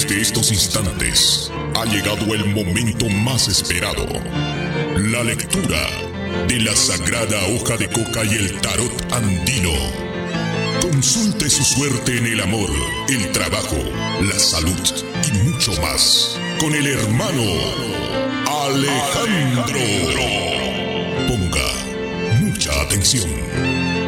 Desde estos instantes ha llegado el momento más esperado. La lectura de la sagrada hoja de coca y el tarot andino. Consulte su suerte en el amor, el trabajo, la salud y mucho más con el hermano Alejandro. Ponga mucha atención.